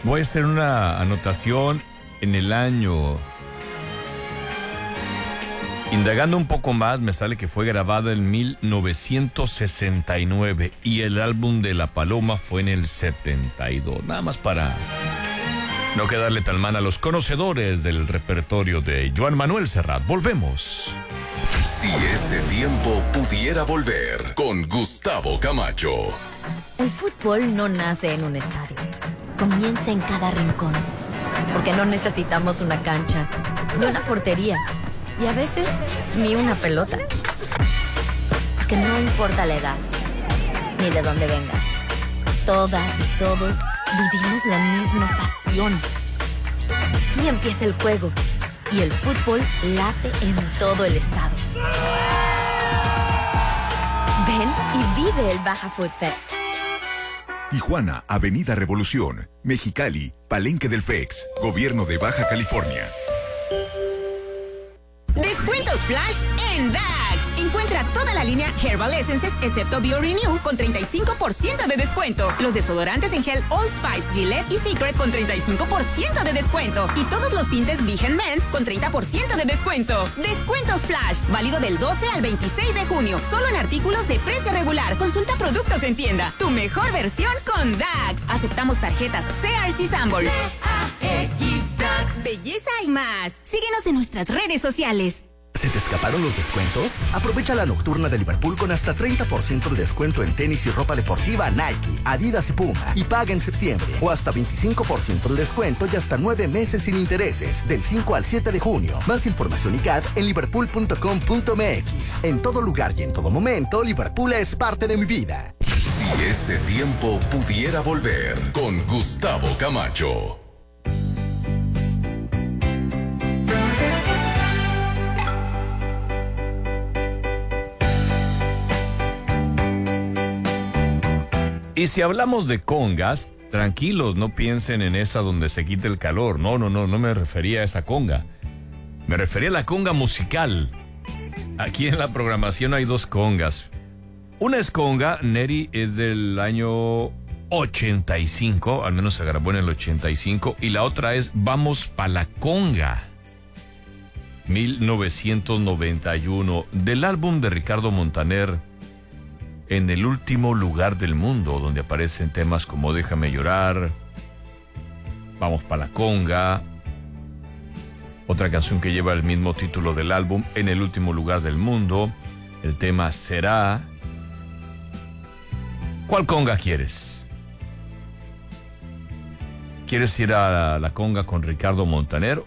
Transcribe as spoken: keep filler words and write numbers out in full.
Voy a hacer una anotación en el año. Indagando un poco más, me sale que fue grabada en mil novecientos sesenta y nueve y el álbum de La Paloma fue en el setenta y dos. Nada más para no quedarle tan mal a los conocedores del repertorio de Joan Manuel Serrat. Volvemos. Si ese tiempo pudiera volver, con Gustavo Camacho. El fútbol no nace en un estadio. Comienza en cada rincón. Porque no necesitamos una cancha, ni una portería, y a veces ni una pelota. Que no importa la edad, ni de dónde vengas. Todas y todos vivimos la misma pasión. Aquí empieza el juego y el fútbol late en todo el estado. Ven y vive el Baja Food Fest. Tijuana, Avenida Revolución. Mexicali, Palenque del F E X, Gobierno de Baja California. Descuentos Flash en Dax. Encuentra toda la línea Herbal Essences excepto BioRenew con treinta y cinco por ciento de descuento. Los desodorantes en gel Old Spice, Gillette y Secret con treinta y cinco por ciento de descuento. Y todos los tintes Vigen Men's con treinta por ciento de descuento. Descuentos Flash. Válido del doce al veintiséis de junio. Solo en artículos de precio regular. Consulta productos en tienda. Tu mejor versión con Dax. Aceptamos tarjetas C R C Sambors. Dax. Belleza y más. Síguenos en nuestras redes sociales. ¿Se te escaparon los descuentos? Aprovecha la nocturna de Liverpool con hasta treinta por ciento de descuento en tenis y ropa deportiva Nike, Adidas y Puma. Y paga en septiembre. O hasta veinticinco por ciento de descuento y hasta nueve meses sin intereses. Del cinco al siete de junio. Más información y C A D en liverpool punto com punto m x. En todo lugar y en todo momento, Liverpool es parte de mi vida. Si ese tiempo pudiera volver, con Gustavo Camacho. Y si hablamos de congas, tranquilos, no piensen en esa donde se quita el calor. No, no, no, no me refería a esa conga. Me refería a la conga musical. Aquí en la programación hay dos congas. Una es conga, Neri, es del año ochenta y cinco, al menos se grabó en el ochenta y cinco, y la otra es Vamos pa' la conga, mil novecientos noventa y uno, del álbum de Ricardo Montaner, En el último lugar del mundo, donde aparecen temas como Déjame llorar, Vamos pa' la conga, otra canción que lleva el mismo título del álbum, En el último lugar del mundo, el tema Será. ¿Cuál conga quieres? ¿Quieres ir a la conga con Ricardo Montaner